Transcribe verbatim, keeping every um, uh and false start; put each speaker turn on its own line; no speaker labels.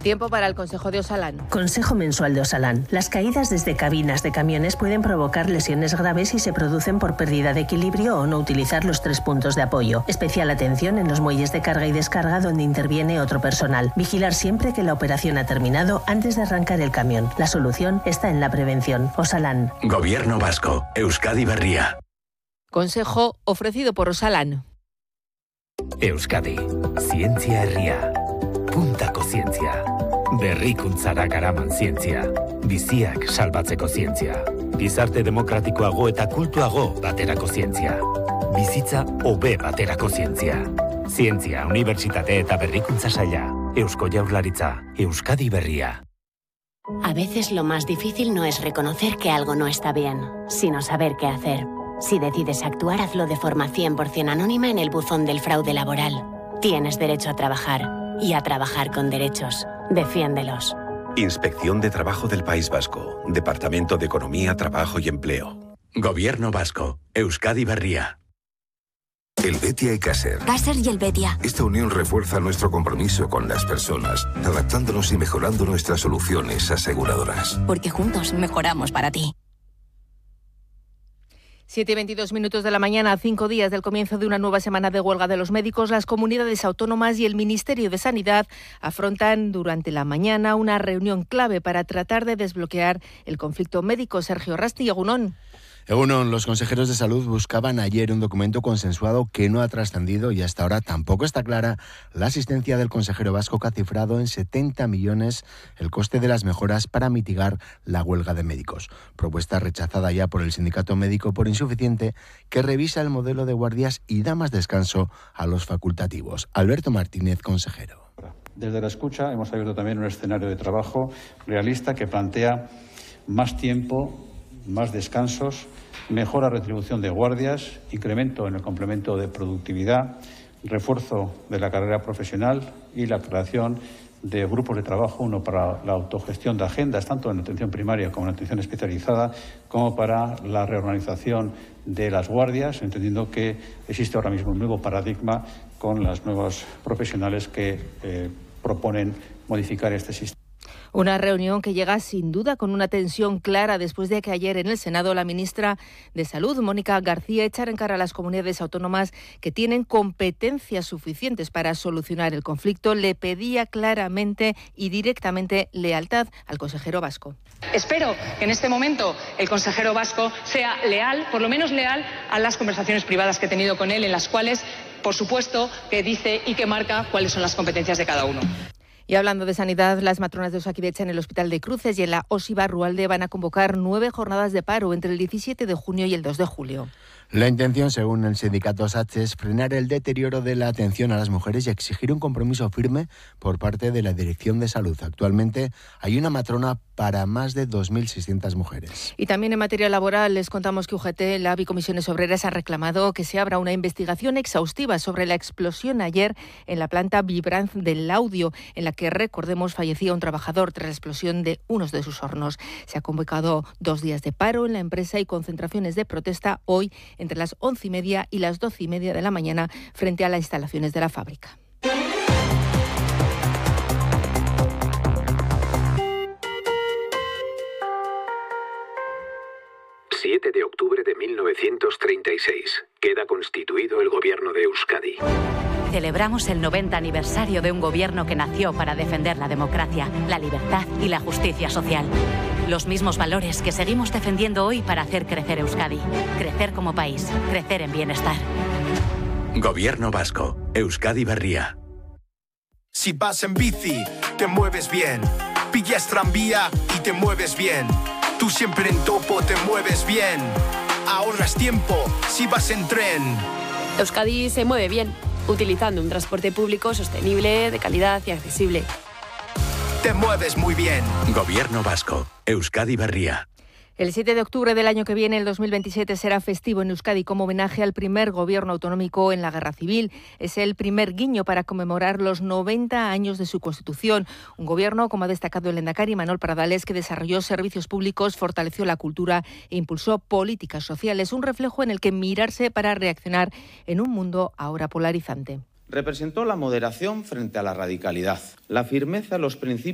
Tiempo para el Consejo de Osalan.
Consejo mensual de Osalan. Las caídas desde cabinas de camiones pueden provocar lesiones graves si se producen por pérdida de equilibrio o no utilizar los tres puntos de apoyo. Especial atención en los muelles de carga y descarga donde interviene otro personal. Vigilar siempre que la operación ha terminado antes de arrancar el camión. La solución está en la prevención. Osalan.
Gobierno vasco. Euskadi Berria.
Consejo ofrecido por Osalan.
Euskadi. Zientzia herria. Puntako zientzia. Berrikuntzara garaman zientzia. Biziak salbatzeko zientzia. Gizarte demokratikoago eta kultuago baterako zientzia. Bizitza hobe baterako zientzia. Zientzia, unibertsitate eta berrikuntza saila. Eusko Jaurlaritza. Euskadi Berria.
A veces lo más difícil no es reconocer que algo no está bien, sino saber qué hacer. Si decides actuar, hazlo de forma cien por ciento anónima en el buzón del fraude laboral. Tienes derecho a trabajar y a trabajar con derechos. Defiéndelos.
Inspección de Trabajo del País Vasco. Departamento de Economía, Trabajo y Empleo.
Gobierno vasco. Euskadi Berria.
El Betia y Caser.
Caser y el Betia.
Esta unión refuerza nuestro compromiso con las personas, adaptándonos y mejorando nuestras soluciones aseguradoras.
Porque juntos mejoramos para ti.
siete y veintidós minutos de la mañana, a cinco días del comienzo de una nueva semana de huelga de los médicos, las comunidades autónomas y el Ministerio de Sanidad afrontan durante la mañana una reunión clave para tratar de desbloquear el conflicto médico. Sergio Rasti, Egunon.
Egunon, los consejeros de salud buscaban ayer un documento consensuado que no ha trascendido y hasta ahora tampoco está clara la asistencia del consejero vasco, que ha cifrado en setenta millones el coste de las mejoras para mitigar la huelga de médicos. Propuesta rechazada ya por el sindicato médico por insuficiente, que revisa el modelo de guardias y da más descanso a los facultativos. Alberto Martínez, consejero.
Desde la escucha hemos abierto también un escenario de trabajo realista que plantea más tiempo, más descansos, mejora retribución de guardias, incremento en el complemento de productividad, refuerzo de la carrera profesional y la creación de grupos de trabajo, uno para la autogestión de agendas, tanto en atención primaria como en atención especializada, como para la reorganización de las guardias, entendiendo que existe ahora mismo un nuevo paradigma con los nuevos profesionales que eh, proponen modificar este sistema.
Una reunión que llega sin duda con una tensión clara después de que ayer en el Senado la ministra de Salud, Mónica García, echara en cara a las comunidades autónomas que tienen competencias suficientes para solucionar el conflicto. Le pedía claramente y directamente lealtad al consejero vasco.
Espero que en este momento el consejero vasco sea leal, por lo menos leal, a las conversaciones privadas que he tenido con él, en las cuales, por supuesto, que dice y que marca cuáles son las competencias de cada uno.
Y hablando de sanidad, las matronas de Osakidetza en el Hospital de Cruces y en la Osi Barrualde van a convocar nueve jornadas de paro entre el diecisiete de junio y el dos de julio.
La intención, según el sindicato SATSE, es frenar el deterioro de la atención a las mujeres y exigir un compromiso firme por parte de la Dirección de Salud. Actualmente hay una matrona para más de dos mil seiscientas mujeres.
Y también en materia laboral les contamos que U G T, Lab y Comisiones Obreras ha reclamado que se abra una investigación exhaustiva sobre la explosión ayer en la planta Vibrant del Laudio, en la que, recordemos, fallecía un trabajador tras la explosión de uno de sus hornos. Se ha convocado dos días de paro en la empresa y concentraciones de protesta hoy entre las once y media y las doce y media de la mañana frente a las instalaciones de la fábrica.
siete de octubre de mil novecientos treinta y seis. Queda constituido el gobierno de Euskadi.
Celebramos el noventa aniversario de un gobierno que nació para defender la democracia, la libertad y la justicia social. Los mismos valores que seguimos defendiendo hoy para hacer crecer Euskadi. Crecer como país, crecer en bienestar.
Gobierno vasco. Euskadi Berria.
Si vas en bici, te mueves bien. Pillas tranvía y te mueves bien. Tú siempre en topo te mueves bien. Ahorras tiempo si vas en tren.
Euskadi se mueve bien, utilizando un transporte público sostenible, de calidad y accesible.
Te mueves muy bien.
Gobierno vasco. Euskadi Berria.
El siete de octubre del año que viene, el dos mil veintisiete, será festivo en Euskadi como homenaje al primer gobierno autonómico en la Guerra Civil. Es el primer guiño para conmemorar los noventa años de su constitución. Un gobierno, como ha destacado el lehendakari Manuel Pradales, que desarrolló servicios públicos, fortaleció la cultura e impulsó políticas sociales. Un reflejo en el que mirarse para reaccionar en un mundo ahora polarizante.
Representó la moderación frente a la radicalidad, la firmeza en los principios